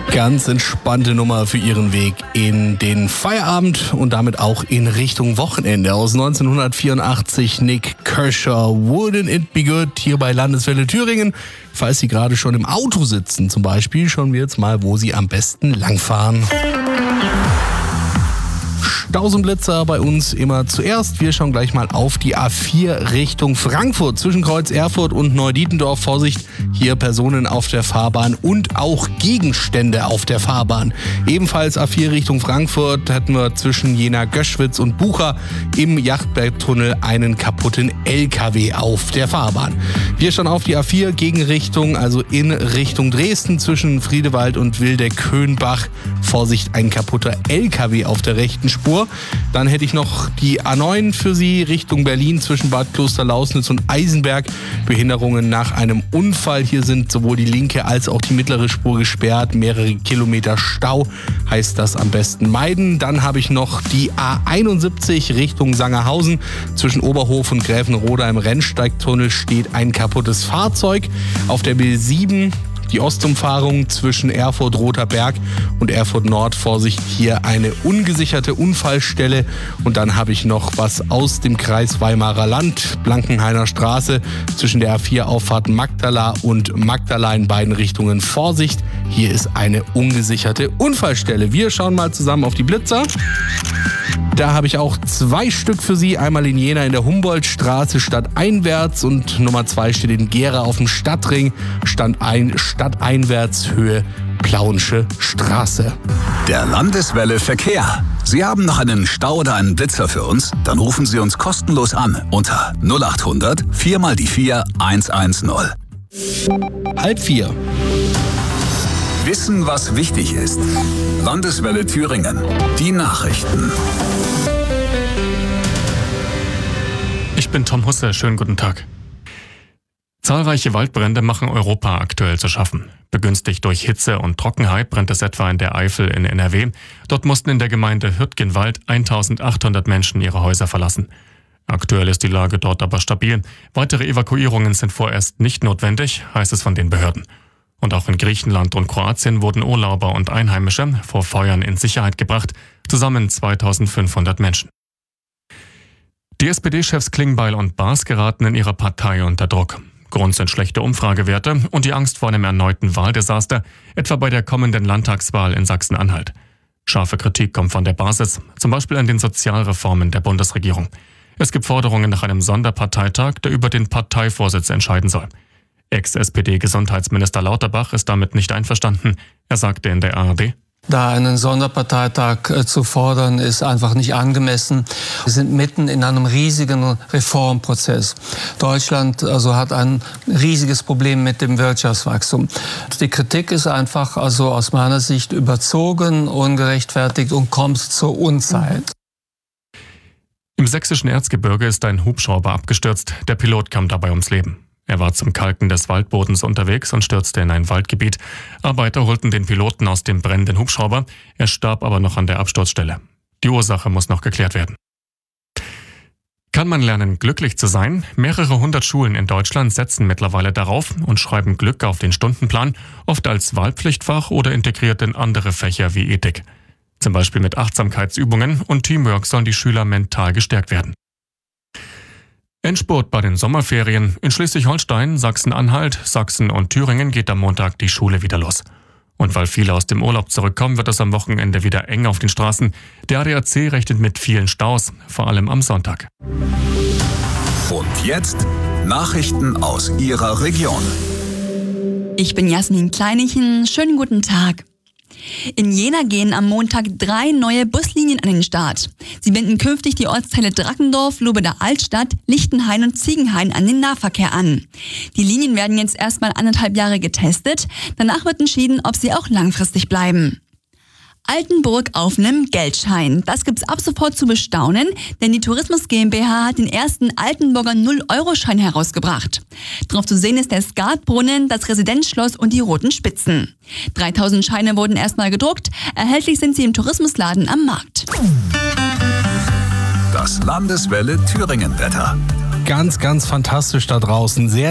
Ganz entspannte Nummer für Ihren Weg in den Feierabend und damit auch in Richtung Wochenende. Aus 1984 Nik Kershaw, Wouldn't It Be Good, hier bei Landeswelle Thüringen. Falls Sie gerade schon im Auto sitzen zum Beispiel, schauen wir jetzt mal, wo Sie am besten langfahren. Staus und Blitzer bei uns immer zuerst. Wir schauen gleich mal auf die A4 Richtung Frankfurt. Zwischen Kreuz Erfurt und Neudietendorf. Vorsicht, hier Personen auf der Fahrbahn und auch Gegenstände auf der Fahrbahn. Ebenfalls A4 Richtung Frankfurt hätten wir zwischen Jena, Göschwitz und Bucha im Jachtbergtunnel einen kaputten LKW auf der Fahrbahn. Wir schauen auf die A4 Gegenrichtung, also in Richtung Dresden zwischen Friedewald und Wildeck-Höhenbach. Vorsicht, ein kaputter LKW auf der rechten Spur. Dann hätte ich noch die A9 für Sie Richtung Berlin zwischen Bad Klosterlausnitz und Eisenberg. Behinderungen nach einem Unfall. Hier sind sowohl die linke als auch die mittlere Spur gesperrt. Mehrere Kilometer Stau, heißt das am besten meiden. Dann habe ich noch die A71 Richtung Sangerhausen. Zwischen Oberhof und Gräfenroda im Rennsteigtunnel steht ein kaputtes Fahrzeug. Auf der B7 die Ostumfahrung zwischen Erfurt-Roter Berg und Erfurt-Nord. Vorsicht, hier eine ungesicherte Unfallstelle. Und dann habe ich noch was aus dem Kreis Weimarer Land. Blankenhainer Straße zwischen der A4-Auffahrt Magdala und Magdala in beiden Richtungen. Vorsicht, hier ist eine ungesicherte Unfallstelle. Wir schauen mal zusammen auf die Blitzer. Da habe ich auch 2 Stück für Sie. Einmal in Jena in der Humboldtstraße stadteinwärts und Nummer 2 steht in Gera auf dem Stadtring, stadteinwärts Höhe Plauensche Straße. Der Landeswelle Verkehr. Sie haben noch einen Stau oder einen Blitzer für uns? Dann rufen Sie uns kostenlos an unter 0800 4 mal die 4 110. 3:30. Wissen, was wichtig ist. Landeswelle Thüringen. Die Nachrichten. Ich bin Tom Husse, schönen guten Tag. Zahlreiche Waldbrände machen Europa aktuell zu schaffen. Begünstigt durch Hitze und Trockenheit brennt es etwa in der Eifel in NRW. Dort mussten in der Gemeinde Hürtgenwald 1800 Menschen ihre Häuser verlassen. Aktuell ist die Lage dort aber stabil. Weitere Evakuierungen sind vorerst nicht notwendig, heißt es von den Behörden. Und auch in Griechenland und Kroatien wurden Urlauber und Einheimische vor Feuern in Sicherheit gebracht, zusammen 2500 Menschen. Die SPD-Chefs Klingbeil und Baas geraten in ihrer Partei unter Druck. Grund sind schlechte Umfragewerte und die Angst vor einem erneuten Wahldesaster, etwa bei der kommenden Landtagswahl in Sachsen-Anhalt. Scharfe Kritik kommt von der Basis, zum Beispiel an den Sozialreformen der Bundesregierung. Es gibt Forderungen nach einem Sonderparteitag, der über den Parteivorsitz entscheiden soll. Ex-SPD-Gesundheitsminister Lauterbach ist damit nicht einverstanden. Er sagte in der ARD: Da einen Sonderparteitag zu fordern, ist einfach nicht angemessen. Wir sind mitten in einem riesigen Reformprozess. Deutschland hat ein riesiges Problem mit dem Wirtschaftswachstum. Die Kritik ist einfach aus meiner Sicht überzogen, ungerechtfertigt und kommt zur Unzeit. Im sächsischen Erzgebirge ist ein Hubschrauber abgestürzt. Der Pilot kam dabei ums Leben. Er war zum Kalken des Waldbodens unterwegs und stürzte in ein Waldgebiet. Arbeiter holten den Piloten aus dem brennenden Hubschrauber. Er starb aber noch an der Absturzstelle. Die Ursache muss noch geklärt werden. Kann man lernen, glücklich zu sein? Mehrere 100 Schulen in Deutschland setzen mittlerweile darauf und schreiben Glück auf den Stundenplan, oft als Wahlpflichtfach oder integriert in andere Fächer wie Ethik. Zum Beispiel mit Achtsamkeitsübungen und Teamwork sollen die Schüler mental gestärkt werden. Endspurt bei den Sommerferien. In Schleswig-Holstein, Sachsen-Anhalt, Sachsen und Thüringen geht am Montag die Schule wieder los. Und weil viele aus dem Urlaub zurückkommen, wird es am Wochenende wieder eng auf den Straßen. Der ADAC rechnet mit vielen Staus, vor allem am Sonntag. Und jetzt Nachrichten aus Ihrer Region. Ich bin Jasmin Kleinichen. Schönen guten Tag. In Jena gehen am Montag 3 neue Buslinien an den Start. Sie binden künftig die Ortsteile Drackendorf, Lobeda Altstadt, Lichtenhain und Ziegenhain an den Nahverkehr an. Die Linien werden jetzt erstmal 1,5 Jahre getestet. Danach wird entschieden, ob sie auch langfristig bleiben. Altenburg auf einem Geldschein. Das gibt's ab sofort zu bestaunen, denn die Tourismus GmbH hat den ersten Altenburger 0-Euro-Schein herausgebracht. Drauf zu sehen ist der Skatbrunnen, das Residenzschloss und die roten Spitzen. 3000 Scheine wurden erstmal gedruckt. Erhältlich sind sie im Tourismusladen am Markt. Das Landeswelle Thüringen-Wetter. Ganz, ganz fantastisch da draußen. Sehr